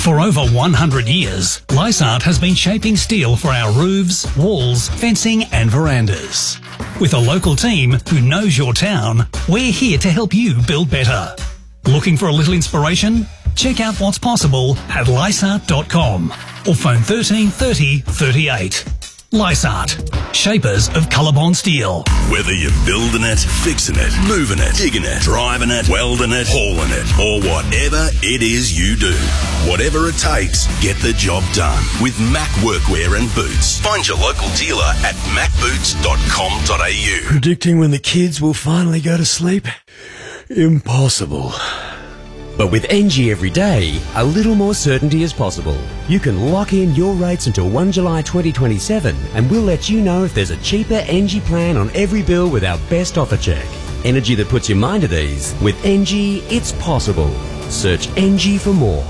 For over 100 years, Lysart has been shaping steel for our roofs, walls, fencing and verandas. With a local team who knows your town, we're here to help you build better. Looking for a little inspiration? Check out what's possible at lysart.com or phone 13 30 38. Lysart, shapers of Colorbond steel. Whether you're building it, fixing it, moving it, digging it, driving it, welding it, hauling it, or whatever it is you do. Whatever it takes, get the job done with Mac Workwear and Boots. Find your local dealer at macboots.com.au. Predicting when the kids will finally go to sleep? Impossible. But with NG every day, a little more certainty is possible. You can lock in your rates until 1 July 2027 and we'll let you know if there's a cheaper NG plan on every bill with our best offer check. Energy that puts your mind at ease. With NG, it's possible. Search NG for more.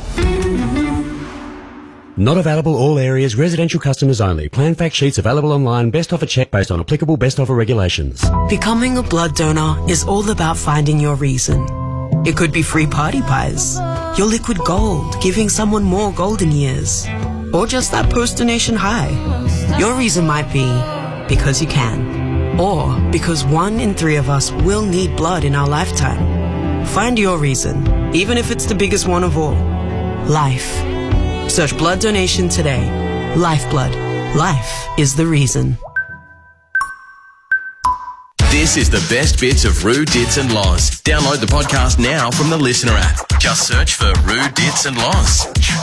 Not available all areas, residential customers only. Plan fact sheets available online, best offer check based on applicable best offer regulations. Becoming a blood donor is all about finding your reason. It could be free party pies, your liquid gold, giving someone more golden years, or just that post-donation high. Your reason might be because you can, or because 1 in 3 of us will need blood in our lifetime. Find your reason, even if it's the biggest one of all. Life. Search blood donation today. Lifeblood. Life is the reason. This is the best bits of Roo, Dits and Loz. Download the podcast now from the Listener app. Just search for Roo, Dits and Loz.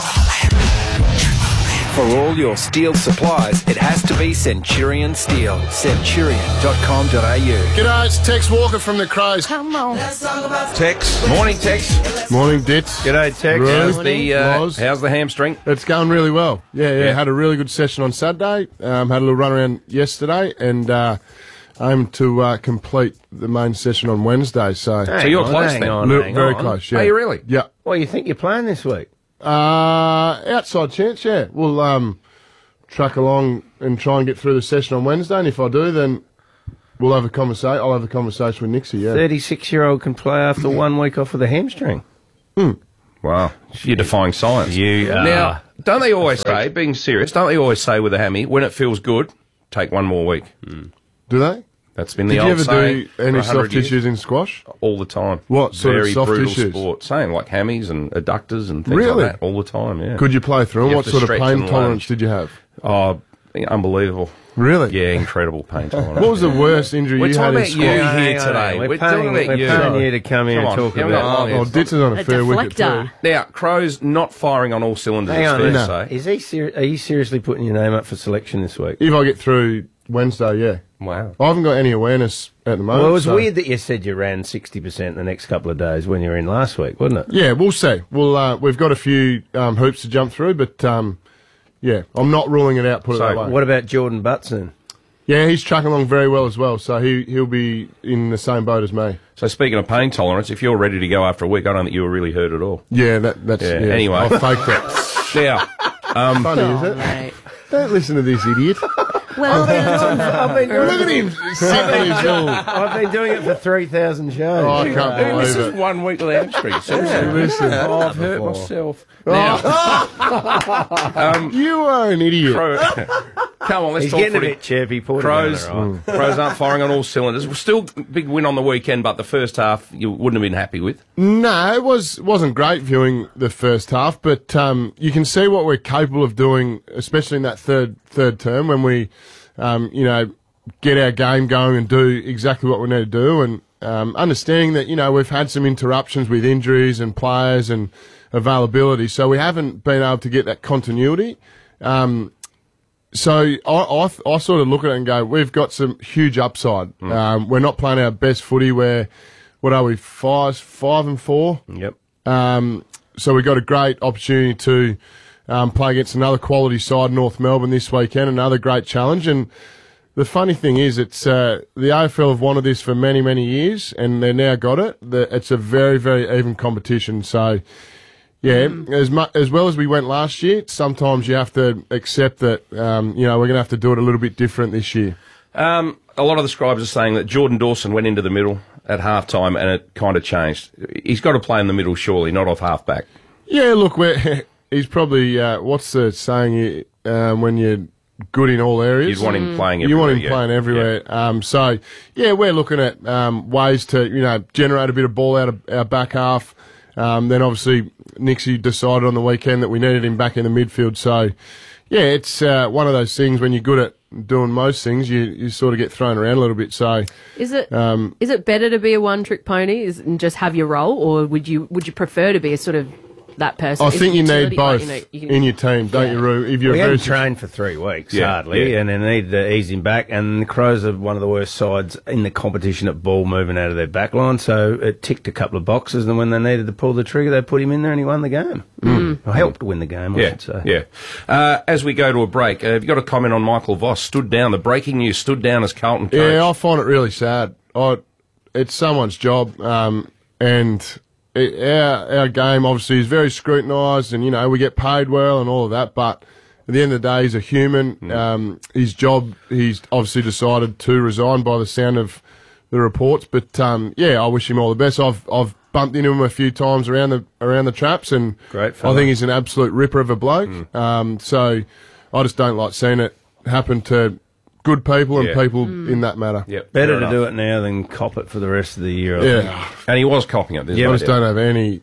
For all your steel supplies, it has to be Centurion Steel. Centurion.com.au. G'day, it's Tex Walker from the Crows. Come on. Tex. Morning, Tex. Morning, Dits. G'day, Tex. Loz. How's the hamstring? It's going really well. Yeah. Had a really good session on Saturday. Had a little run around yesterday and aim to complete the main session on Wednesday. So you're close then? Very close, yeah. Are you really? Yeah. Well, you think you're playing this week? Outside chance, yeah. We'll truck along and try and get through the session on Wednesday, and if I do, then we'll have a conversation. I'll have a conversation with Nixie, yeah. 36-year-old can play after 1 week off with a hamstring. Wow. You're defying science. Now, don't they always say, being serious, don't they always say with a hammy, when it feels good, take 1 more week? Do they? That's been the old saying. Did you ever do any soft tissues in squash? All the time. What sort of soft brutal tissues? Sport. Same, like hammies and adductors and things like that. All the time, yeah. Could you play through them? You What have to sort of stretch pain and tolerance lunge. did you have? Oh, unbelievable. Really? Yeah, incredible pain tolerance. What was the worst injury We're you had talking in about you squash? here today. We're talking about you. paying you to come here and talk about Oh, Ditz is on a fair wicket too. Now, Crow's not firing on all cylinders, Hang on, it's fair no. to say. Is he are you seriously putting your name up for selection this week? If I get through Wednesday, yeah. Wow. I haven't got any awareness at the moment. Well, it was so- weird that you said you ran 60% the next couple of days when you were in last week, wasn't it? Yeah, we'll see. We've got a few hoops to jump through, but yeah, I'm not ruling it out. Put it that way. What about Jordan Butts then? Yeah, he's tracking along very well as well, so he'll be in the same boat as me. So speaking of pain tolerance, if you're ready to go after a week, I don't think you were really hurt at all. Yeah, that's Yeah, yeah. anyway. I'll fake that. Now, Funny, is it? Mate. Don't listen to this idiot. Well, I've been doing Look at him sitting his little. I've been doing it for 3,000 shows. Oh, I can't this believe is it. 1 week with the hamstring. Seriously. Listen. Oh, I've hurt myself. You are an idiot. Crow, come on, let's He's talk getting a footy. bit chirpy. Crows aren't firing on all cylinders. Still big win on the weekend, but the first half you wouldn't have been happy with. No, it wasn't great viewing the first half, but you can see what we're capable of doing, especially in that third term when we, get our game going and do exactly what we need to do, and understanding that we've had some interruptions with injuries and players and availability, so we haven't been able to get that continuity. So I sort of look at it and go, we've got some huge upside. We're not playing our best footy. We're, what are we, 5-4? Yep. So we've got a great opportunity to play against another quality side, North Melbourne, this weekend, another great challenge. And the funny thing is, it's the AFL have wanted this for many, many years, and they've now got it. It's a very, very even competition. So, yeah, as well as we went last year, sometimes you have to accept that, we're going to have to do it a little bit different this year. A lot of the scribes are saying that Jordan Dawson went into the middle at halftime and it kind of changed. He's got to play in the middle, surely, not off half-back. Yeah, look, he's probably what's the saying? When you're good in all areas, You'd want him playing everywhere. you want him yeah. playing everywhere. So yeah, we're looking at ways to generate a bit of ball out of our back half. Then obviously Nixie decided on the weekend that we needed him back in the midfield. So yeah, it's one of those things when you're good at doing most things, you sort of get thrown around a little bit. So is it better to be a one-trick pony and just have your role, or would you prefer to be a sort of that person? I think you need both you in your team, don't you, Roo? If you're We very hadn't trained for 3 weeks, hardly, yeah. and they needed to ease him back. And the Crows are one of the worst sides in the competition at ball moving out of their back line, so it ticked a couple of boxes, and when they needed to pull the trigger, they put him in there and he won the game. Or helped win the game, I should say. Yeah. As we go to a break, have you got a comment on Michael Voss? Stood down. The breaking news stood down as Carlton coach. Yeah, I find it really sad. It's someone's job, and our game obviously is very scrutinised, and we get paid well and all of that. But at the end of the day, he's a human. His job, he's obviously decided to resign by the sound of the reports. But I wish him all the best. I've bumped into him a few times around the traps, and Great I fella. think he's an absolute ripper of a bloke. So I just don't like seeing it happen to good people and people in that matter. Yep, Better fair to enough. do it now than cop it for the rest of the year. I think. Yeah. And he was copying it. I just don't have any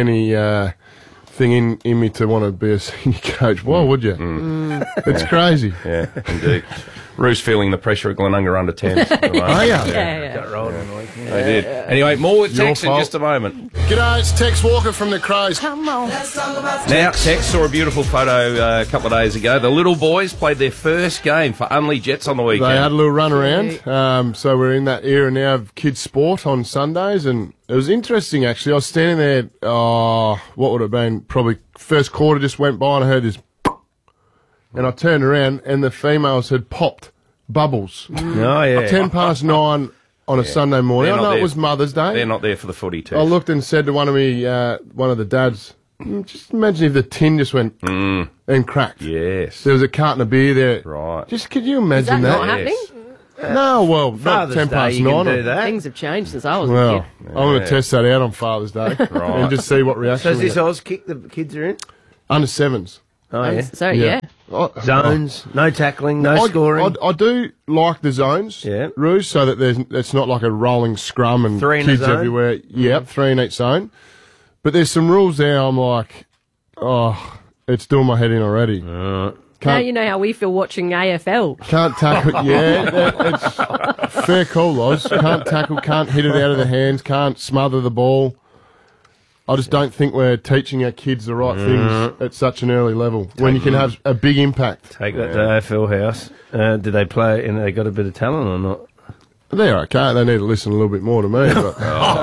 thing in me to want to be a senior coach. Why would you? It's crazy. Yeah, indeed. Rue's feeling the pressure at Glenunga under 10s. Are ya? Got rolled on the weekend. They did. Anyway, more with Your Tex in fault. just a moment. G'day, it's Tex Walker from the Crows. Now, Tex saw a beautiful photo a couple of days ago. The little boys played their first game for Unley Jets on the weekend. They had a little run around. So we're in that era now of kids' sport on Sundays, and it was interesting actually. I was standing there, what would it have been? Probably first quarter just went by and I heard this, and I turned around and the females had popped bubbles. Oh, yeah. 10 past 9 on a Sunday morning. They're I not know there. it was Mother's Day. They're not there for the footy too. I looked and said to one of the dads, just imagine if the tin just went and cracked. Yes. There was a carton of beer there. Right. Just could you Is imagine that that? not happening? No, well, not Father's 10 Day, past you 9. can do that. Things have changed since I was a Well, kid. I'm going to test that out on Father's Day and just see what So reaction is we this get. Oz kick the kids are in? Under 7s. Oh, yeah. So Yeah. Zones, no tackling, no scoring. I do like the zones, Yeah. Ruse, so that it's not like a rolling scrum and 3 in a kids zone? everywhere. Yep, 3 in each zone. But there's some rules there. I'm like, it's doing my head in already. now Can't, you know how we feel watching AFL. can't tackle. Yeah, it's fair call, Loz. Can't tackle. Can't hit it out of the hands. Can't smother the ball. I just don't think we're teaching our kids the right things at such an early level when you can have a big impact. Take that to AFL House. Did they play and they got a bit of talent or not? They're okay. They need to listen a little bit more to me. But, What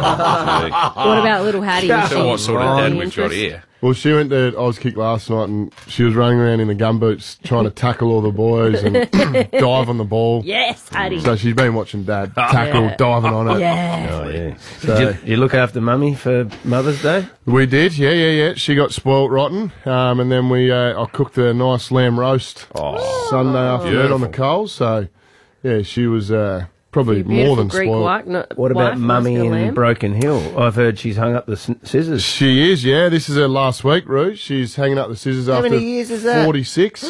about little Hattie? So what sort of dad we've got here? well, she went to Oz Kick last night and she was running around in the gumboots trying to tackle all the boys and dive on the ball. Yes, Hattie. So she's been watching Dad tackle, Yeah. diving on it. Yeah. Oh, yeah. So- Did you look after Mummy for Mother's Day? We did, yeah. She got spoilt rotten, and then I cooked a nice lamb roast Sunday afternoon on the coals. So, yeah, she was probably more than Greek spoilt. What about wife, Mummy nice in lamb? Broken Hill? I've heard she's hung up the scissors. She is, yeah. This is her last week, Ruth. She's hanging up the scissors after many years is that? 46.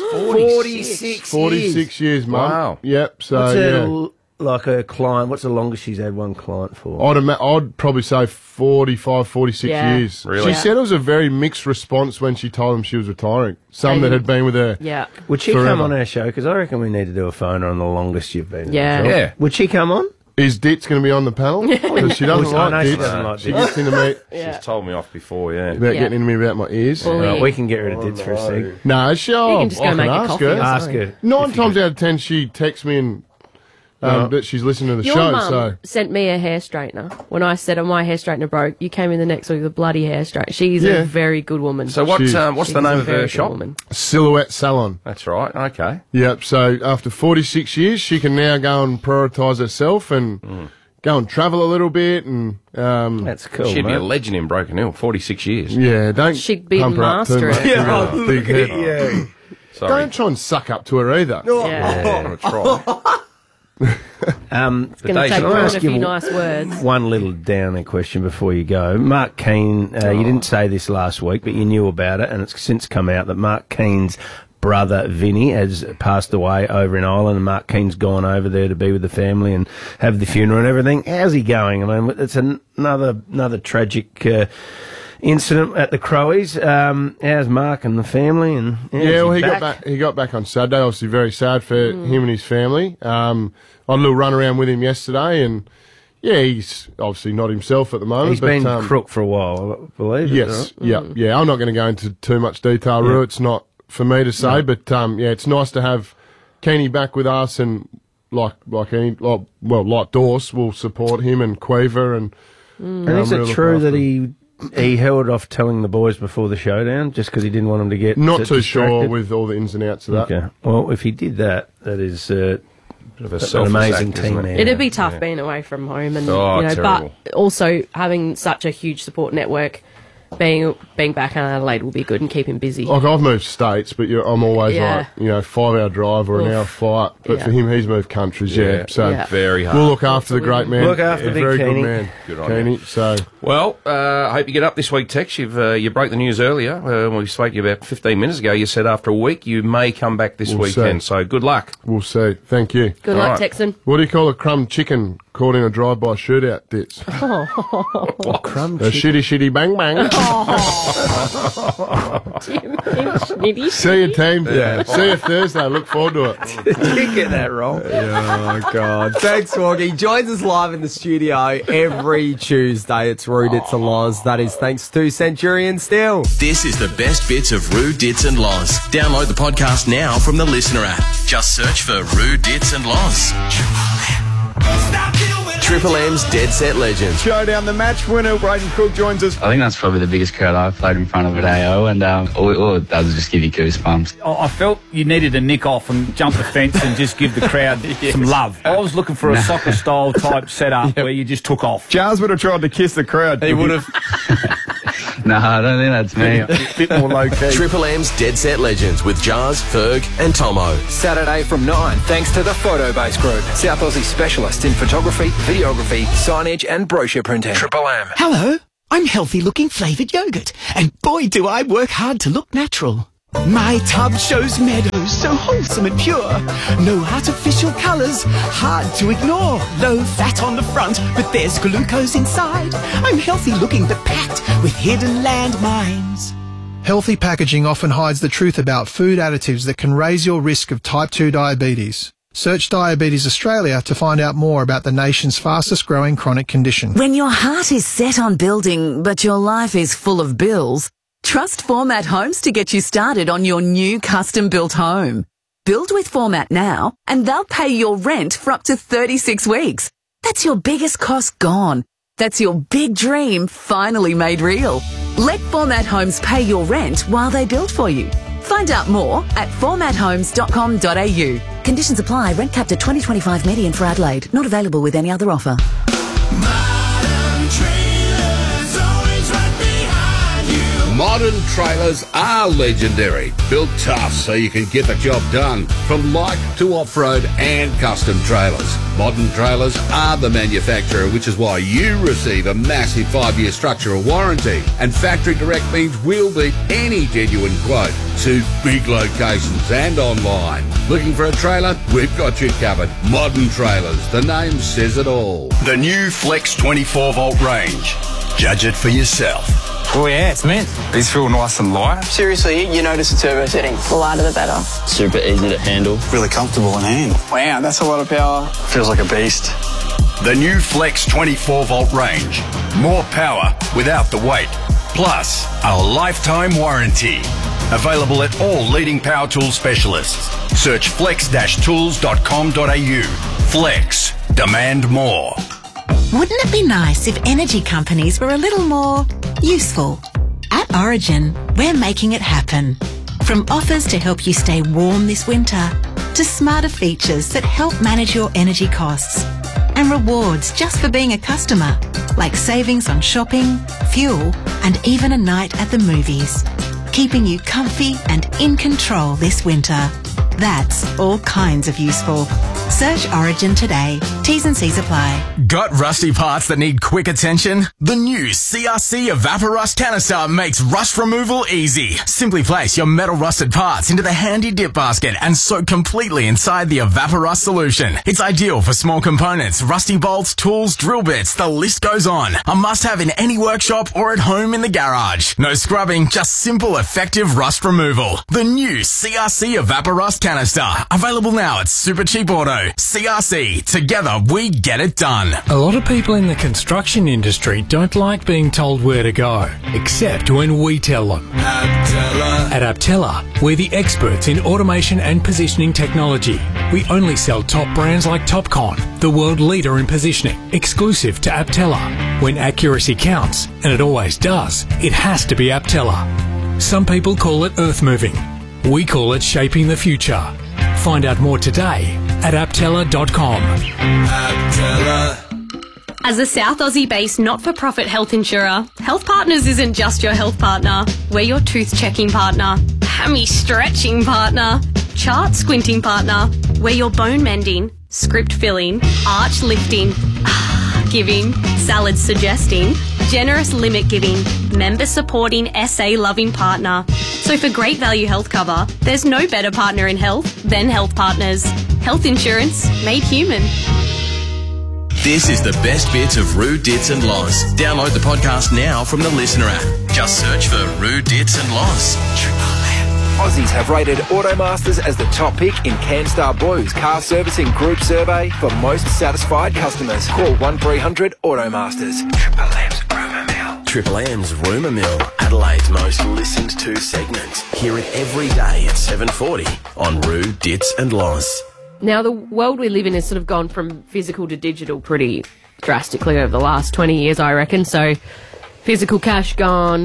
46 years, Mum. Wow. Yep. So, What's her, yeah. like a client, what's the longest she's had one client for? I'd probably say 45, 46 Yeah. years. Really? She said it was a very mixed response when she told them she was retiring. Some that had been with her. Yeah. Would she forever. come on our show? Because I reckon we need to do a phone on the longest you've been. in Yeah. the job. Yeah. Would she come on? Is Ditz going to be on the panel? Because she doesn't I know like she Ditz. doesn't like She Ditz. gets into me Yeah. She's told me off before, yeah. about Yeah. getting into me about my ears. Bullying. Right, we can get rid of Ditz for a sec. No, she. You I can just go can make a ask coffee her. or something. Ask her. 9 times out of 10, she texts me and that she's listening to the Your show. mum So sent me a hair straightener. When I said, oh, my hair straightener broke, you came in the next week with a bloody hair straightener. She's Yeah. a very good woman. So what's She's the She's name a of very her good shop? woman. Silhouette Salon. That's right, okay. Yep. So after 46 years, she can now go and prioritise herself and go and travel a little bit and That's cool, She'd be a mate. legend in Broken Hill, 46 years. yeah, don't She'd be pump her up too master much. at it. She's got a big head. Yeah. Sorry. Don't try and suck up to her either. Yeah. I'm going to try. It's going to take more than a few nice words. One little downer question before you go. Mark Keane, you didn't say this last week, but you knew about it, and it's since come out that Mark Keane's brother Vinny has passed away over in Ireland, and Mark Keane's gone over there to be with the family and have the funeral and everything. How's he going? I mean, it's another tragic incident at the Crowies. How's Mark and the family? And he got back on Saturday. Obviously, very sad for him and his family. I had a little run around with him yesterday, and he's obviously not himself at the moment. He's been crook for a while, I believe. Yes, right? yeah. I'm not going to go into too much detail, Roo. It's not for me to say, but it's nice to have Keaney back with us, and like Dorse will support him and Quaver and. And is it true that he held off telling the boys before the showdown just because he didn't want them to get not too sure with all the ins and outs of that. Okay, well, if he did that is bit of an amazing team. It'd be tough being away from home, and terrible. But also having such a huge support network. Being back in Adelaide will be good and keep him busy. Like, I've moved states, but I'm always 5-hour drive or an hour flight. But for him, he's moved countries, So very hard. We'll look after the great man. Look after Big very Keaney. good man. Good on you. So, well, I hope you get up this week, Tex. You broke the news earlier. When we spoke to you about 15 minutes ago, you said after a week you may come back this weekend. So good luck. We'll see. Thank you. Good luck, Texan. What do you call a crumb chicken caught in a drive-by shootout, Dits? Crumb a shitty bang bang. See you, team. See you Thursday. Look forward to it. Did you get that wrong? Oh, God. Thanks, Woggy. He joins us live in the studio every Tuesday. It's Roo, Dits and Loz. That is thanks to Centurion Steel. This is the best bits of Roo, Dits and Loz. Download the podcast now from the Listener app. Just search for Roo, Dits and Loz. Triple M's Dead Set Legends. Showdown, the match winner, Braden Cook, joins us. I think that's probably the biggest crowd I've played in front of at AO, and all it does is just give you goosebumps. I felt you needed to nick off and jump the fence and just give the crowd some love. I was looking for a soccer-style type setup where you just took off. Jars would have tried to kiss the crowd. He would have. No, I don't think that's me. A bit more low-key. Triple M's Dead Set Legends with Jars, Ferg and Tomo. Saturday from 9, thanks to the Photobase Group. South Aussie specialist in photography, videography, signage and brochure printing. Triple M. Hello, I'm healthy-looking flavoured yogurt, and boy do I work hard to look natural. My tub shows meadows so wholesome and pure. No artificial colours, hard to ignore. Low fat on the front, but there's glucose inside. I'm healthy looking but packed with hidden landmines. Healthy packaging often hides the truth about food additives that can raise your risk of type 2 diabetes. Search Diabetes Australia to find out more about the nation's fastest growing chronic condition. When your heart is set on building, but your life is full of bills, trust Format Homes to get you started on your new custom-built home. Build with Format now, and they'll pay your rent for up to 36 weeks. That's your biggest cost gone. That's your big dream finally made real. Let Format Homes pay your rent while they build for you. Find out more at formathomes.com.au. Conditions apply. Rent capped at 2025 median for Adelaide. Not available with any other offer. Modern trailers are legendary. Built tough so you can get the job done. From light to off-road and custom trailers. Modern trailers are the manufacturer, which is why you receive a massive 5-year structural warranty. And factory direct means we'll beat any genuine quote. To big locations and online. Looking for a trailer? We've got you covered. Modern Trailers. The name says it all. The new Flex 24-volt range. Judge it for yourself. Oh yeah, it's mint. These feel nice and light. Seriously, you notice the turbo setting. The lighter the better. Super easy to handle. Really comfortable in hand. Wow, that's a lot of power. Feels like a beast. The new Flex 24-volt range. More power without the weight. Plus, a lifetime warranty. Available at all leading power tool specialists. Search flex-tools.com.au. Flex. Demand more. Wouldn't it be nice if energy companies were a little more useful? At Origin, we're making it happen. From offers to help you stay warm this winter, to smarter features that help manage your energy costs, and rewards just for being a customer, like savings on shopping, fuel, and even a night at the movies. Keeping you comfy and in control this winter. That's all kinds of useful. Search Origin today. T's and C's apply. Got rusty parts that need quick attention? The new CRC Evaporust canister makes rust removal easy. Simply place your metal rusted parts into the handy dip basket and soak completely inside the Evaporust solution. It's ideal for small components, rusty bolts, tools, drill bits, the list goes on. A must-have in any workshop or at home in the garage. No scrubbing, just simple, effective rust removal. The new CRC Evaporust canister. Available now at Super Cheap Auto. CRC. Together we get it done. A lot of people in the construction industry don't like being told where to go, except when we tell them. At Aptella, we're the experts in automation and positioning technology. We only sell top brands like Topcon, the world leader in positioning, exclusive to Aptella. When accuracy counts, and it always does, it has to be Aptella. Some people call it earth moving. We call it shaping the future. Find out more today at aptella.com. As a South Aussie-based not-for-profit health insurer, Health Partners isn't just your health partner. We're your tooth-checking partner, hammy-stretching partner, chart-squinting partner. We're your bone-mending, script-filling, arch-lifting, giving, salad-suggesting, generous limit-giving, member-supporting, SA-loving partner. So for great value health cover, there's no better partner in health than Health Partners. Health insurance made human. This is the best bits of Roo, Dits and Loz. Download the podcast now from the Listener app. Just search for Roo, Dits and Loz. Aussies have rated Automasters as the top pick in CanStar Blue's car servicing group survey for most satisfied customers. Call 1300 Automasters. Triple M's Rumour Mill, Adelaide's most listened to segment. Hear it every day at 7:40 on Roo, Dits and Loz. Now, the world we live in has sort of gone from physical to digital pretty drastically over the last 20 years, I reckon. So, physical cash gone,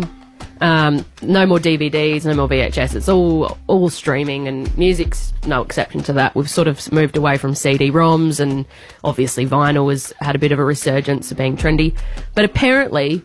no more DVDs, no more VHS. It's all streaming, and music's no exception to that. We've sort of moved away from CD-ROMs, and obviously vinyl has had a bit of a resurgence of being trendy. But apparently,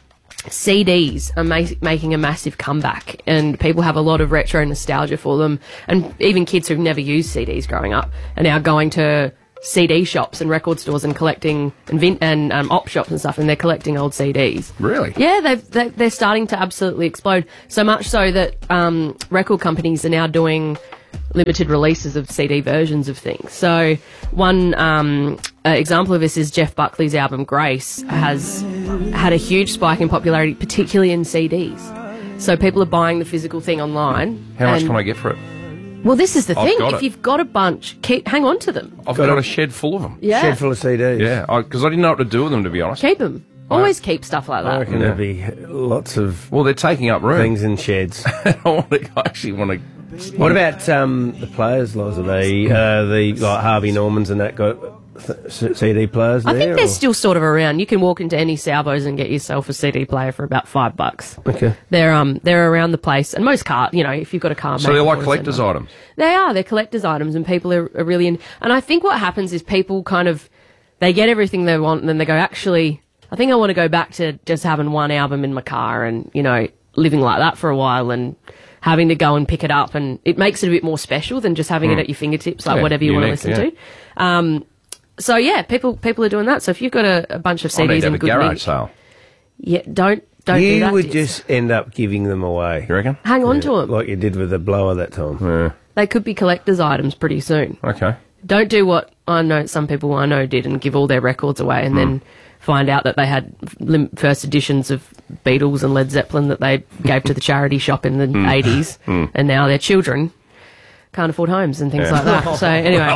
CDs are making a massive comeback, and people have a lot of retro nostalgia for them, and even kids who've never used CDs growing up are now going to CD shops and record stores and collecting and op shops and stuff, and they're collecting old CDs. Really? Yeah, they're starting to absolutely explode. So much so that record companies are now doing limited releases of CD versions of things. So one example of this is Jeff Buckley's album Grace has had a huge spike in popularity, particularly in CDs. So people are buying the physical thing online. How much can I get for it? Well, this is the thing. If you've got a bunch, hang on to them. I've got a shed full of them. Yeah. Shed full of CDs. Yeah, because I didn't know what to do with them, to be honest. Keep them. Always keep stuff like that. I reckon there'd be lots of they're taking up room. Things in sheds. I actually want to. What about the players, Loz? Are they like Harvey Normans and that got CD players there? I think they're still sort of around. You can walk into any Salvos and get yourself a CD player for about $5. Okay. They're around the place, and most car, if you've got a car. So they're like collector's items. They are. They're collector's items, and people are really in. And I think what happens is people they get everything they want, and then they go, actually, I think I want to go back to just having one album in my car, and living like that for a while, and having to go and pick it up, and it makes it a bit more special than just having it at your fingertips, like whatever you want to listen to. So yeah, people are doing that. So if you've got a bunch of CDs in good garage sale. Yeah, don't do that. You would just end up giving them away. You reckon? Hang on to them. Like you did with the blower that time. Yeah. They could be collector's items pretty soon. Okay. Don't do what some people I know did and give all their records away and then find out that they had first editions of Beatles and Led Zeppelin that they gave to the charity shop in the 80s, and now their children can't afford homes and things like that. So anyway.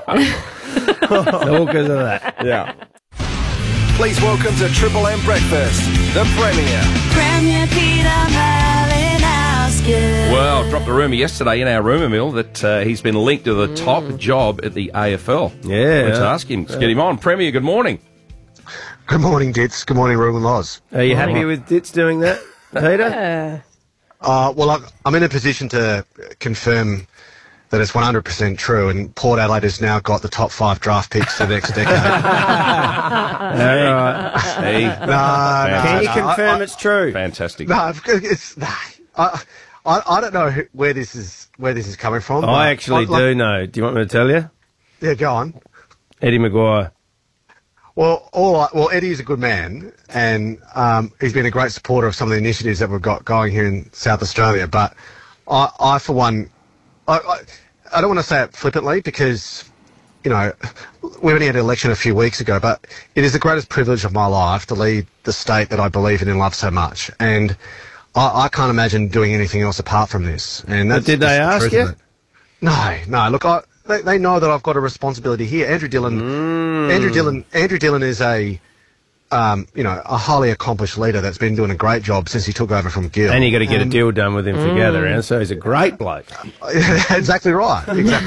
All because of that. Yeah. Please welcome to Triple M Breakfast, the Premier. Premier Peter Malinowski. Well, dropped a rumour yesterday in our rumour mill that he's been linked to the top job at the AFL. Yeah. Let's ask him. Let's get him on. Premier, good morning. Good morning, Dits. Good morning, Roo and Loz. Are you happy with Dits doing that, Peter? Well, I'm in a position to confirm that it's 100% true, and Port Adelaide has now got the top 5 draft picks for the next decade. All right. Can you confirm it's true? Fantastic. No, I don't know where this is coming from. I actually do know. Do you want me to tell you? Yeah, go on. Eddie Maguire. Well, Eddie is a good man, and he's been a great supporter of some of the initiatives that we've got going here in South Australia. But I for one, I don't want to say it flippantly because, you know, we only had an election a few weeks ago, but it is the greatest privilege of my life to lead the state that I believe in and love so much. And I can't imagine doing anything else apart from this. And that's, did they ask you? No. Look, they know that I've got a responsibility here. Andrew Dillon is a highly accomplished leader that's been doing a great job since he took over from Gill. And you got to get a deal done with him to gather around. So he's a great bloke. Exactly right.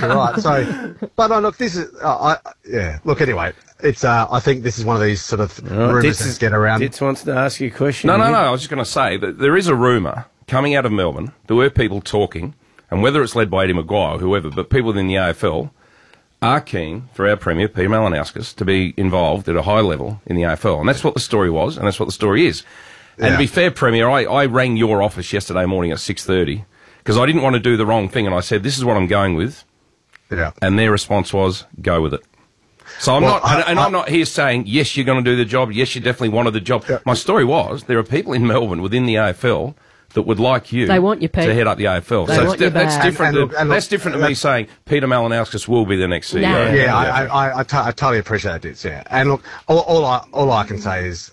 So, but look, this is Look, anyway, it's. I think this is one of these sort of rumours that get around. Ditz wants to ask you a question. No. I was just going to say that there is a rumour coming out of Melbourne. There were people talking, and whether it's led by Eddie Maguire or whoever, but people within the AFL are keen for our Premier, Peter Malinauskas, to be involved at a high level in the AFL. And that's what the story was, and that's what the story is. And to be fair, Premier, I rang your office yesterday morning at 6:30 because I didn't want to do the wrong thing, and I said, this is what I'm going with. Yeah. And their response was, go with it. So I'm I'm not here saying, yes, you're going to do the job, yes, you definitely wanted the job. Yeah. My story was, there are people in Melbourne within the AFL that would like you they want you, Pete. to head up the AFL. They want you that's different. That's different to me saying Peter Malinauskas will be the next CEO. No. Yeah, I totally appreciate it. Yeah, and look, all I can say is,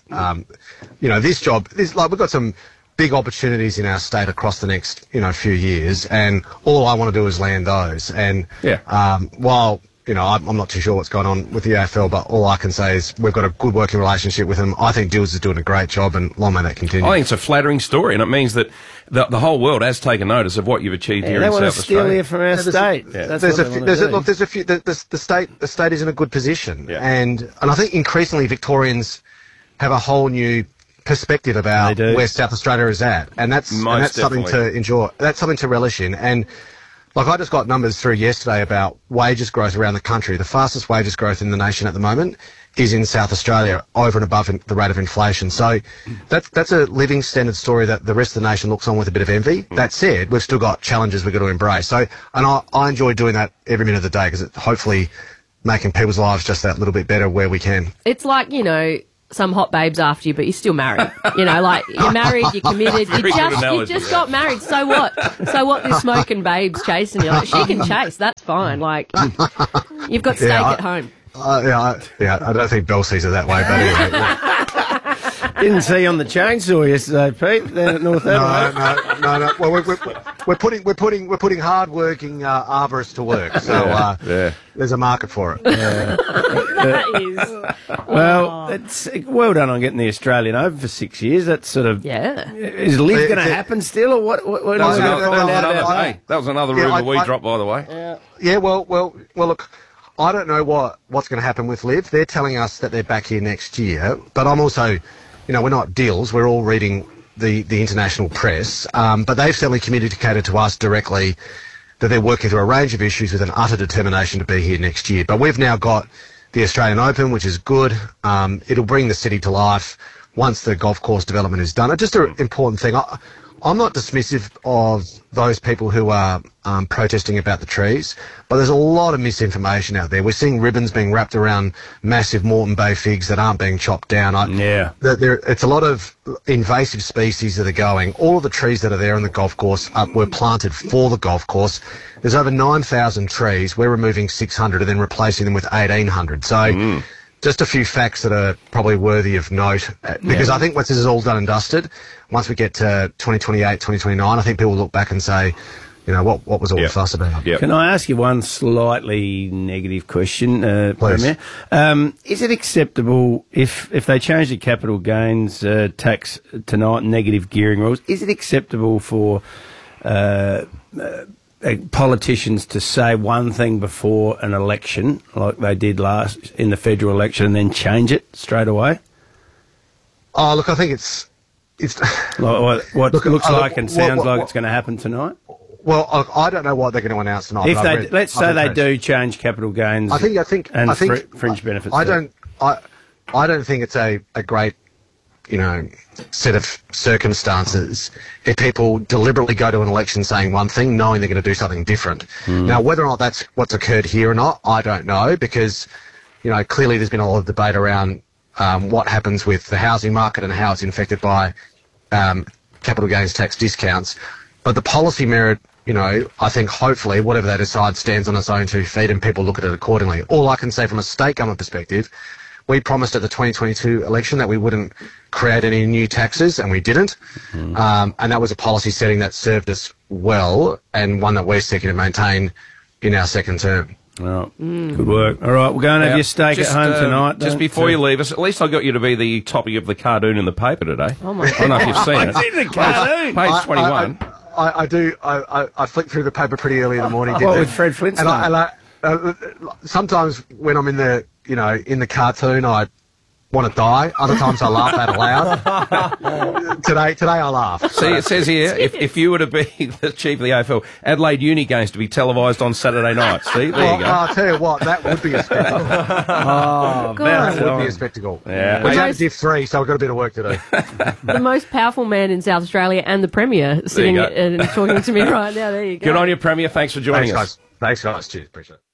this job, we've got some big opportunities in our state across the next few years, and all I want to do is land those. And while I'm not too sure what's going on with the AFL, but all I can say is we've got a good working relationship with them. I think Dills is doing a great job, and long may that continue. I think it's a flattering story, and it means that the whole world has taken notice of what you've achieved here in South Australia. They want to steal you from our state. There's a few. The state is in a good position, and I think increasingly Victorians have a whole new perspective about where South Australia is at, and that's something to enjoy. That's something to relish in, and. Like, I just got numbers through yesterday about wages growth around the country. The fastest wages growth in the nation at the moment is in South Australia, over and above the rate of inflation. So that's a living standard story that the rest of the nation looks on with a bit of envy. That said, we've still got challenges we've got to embrace. So, and I enjoy doing that every minute of the day because it's hopefully making people's lives just that little bit better where we can. It's like, some hot babes after you, but you're still married. Like, you're married, you're committed, you just got married, so what? So what, this smoking babe's chasing you? Like, she can chase, that's fine. Like, you've got steak at home. I don't think Belle sees it that way, but anyway. Didn't see you on the chainsaw yesterday, Pete, down at North Adelaide. No. Well, we're putting hard-working arborists to work, so there's a market for it. Well, it's well done on getting the Australian Open for 6 years. That's sort of Is Liv going to happen still, or what? That was another rumour we dropped, by the way. Yeah. Well. Look. I don't know what's going to happen with Liv. They're telling us that they're back here next year, but I'm also, we're not Dills. We're all reading the international press, but they've certainly communicated to us directly that they're working through a range of issues with an utter determination to be here next year. But we've now got the Australian Open, which is good. It'll bring the city to life once the golf course development is done. Just an important thing. I'm not dismissive of those people who are protesting about the trees, but there's a lot of misinformation out there. We're seeing ribbons being wrapped around massive Moreton Bay figs that aren't being chopped down. It's a lot of invasive species that are going. All of the trees that are there on the golf course were planted for the golf course. There's over 9,000 trees. We're removing 600 and then replacing them with 1,800. So just a few facts that are probably worthy of note, because I think once this is all done and dusted, once we get to 2028, 2029, I think people will look back and say, what was all the fuss about? Can I ask you one slightly negative question, Premier? Is it acceptable if they change the capital gains tax tonight, negative gearing rules, is it acceptable for politicians to say one thing before an election, like they did last in the federal election, and then change it straight away? Oh, look, I think it's like what looks like and sounds like it's going to happen tonight. Well, I don't know what they're going to announce tonight. If let's say they do change capital gains, I think fringe benefits. I don't think it's a great set of circumstances if people deliberately go to an election saying one thing, knowing they're going to do something different. Now, whether or not that's what's occurred here or not, I don't know, because, clearly there's been a lot of debate around what happens with the housing market and how it's infected by capital gains tax discounts. But the policy merit, I think hopefully whatever they decide stands on its own 2 feet and people look at it accordingly. All I can say from a state government perspective, we promised at the 2022 election that we wouldn't create any new taxes, and we didn't. And that was a policy setting that served us well, and one that we're seeking to maintain in our second term. Well, good work. All right, we'll go and have your steak at home tonight. Just before you leave us, at least I got you to be the topic of the cartoon in the paper today. Oh my God. I don't know if you've seen it. I've seen the cartoon. Page 21. I do. I flick through the paper pretty early in the morning. With Fred Flintstone? And sometimes when I'm in the cartoon, I want to die. Other times I laugh out loud. Today I laugh. See, it says here, if you were to be the chief of the AFL, Adelaide Uni games to be televised on Saturday night. See, there you go. I'll tell you what, that would be a spectacle. That would be a spectacle. Yeah. We're down to Div 3, so we've got a bit of work to do. The most powerful man in South Australia and the Premier sitting and talking to me right now. There you go. Good on you, Premier. Thanks for joining us. Thanks, guys. Cheers. Appreciate it.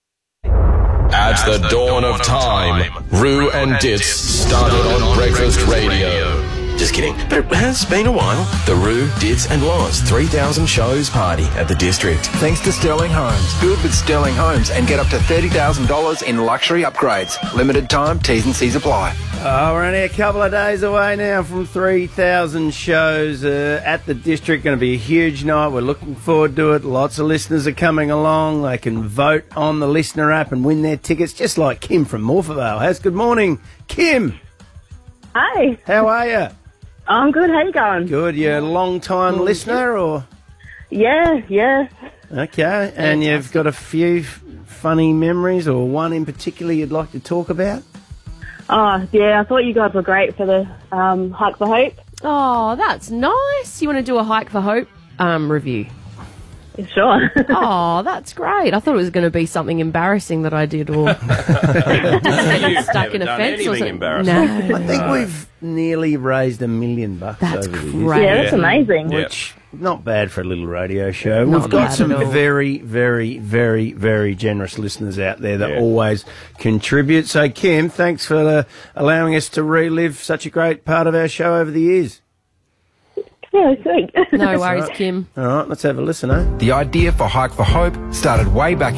At the dawn of time, Roo and Dits started on Breakfast Radio. Just kidding, but it has been a while. The Roo, Dits and Loz 3000 shows party at the District. Thanks to Sterling Homes. Build with Sterling Homes and get up to $30,000 in luxury upgrades. Limited time, T's and C's apply. We're only a couple of days away now from 3,000 shows at the District. Going to be a huge night. We're looking forward to it. Lots of listeners are coming along. They can vote on the Listener app and win their tickets, just like Kim from Morphettvale has. Good morning, Kim. Hi. How are you? I'm good. How you going? Good. You're a long-time listener, or? Yeah. Okay. And you've got a few funny memories, or one in particular you'd like to talk about? Oh, yeah, I thought you guys were great for the Hike for Hope. Oh, that's nice. You want to do a Hike for Hope review? Sure. Oh, that's great. I thought it was going to be something embarrassing that I did, or stuck in a fence or something. No. I think we've nearly raised $1 million That's over the years. great. Yeah, that's amazing. Which, not bad for a little radio show. Not We've got bad some at all. very, very, very, very generous listeners out there that always contribute. So, Kim, thanks for allowing us to relive such a great part of our show over the years. Yeah, sweet. No worries, Kim. All right, let's have a listen, eh? The idea for Hike for Hope started way back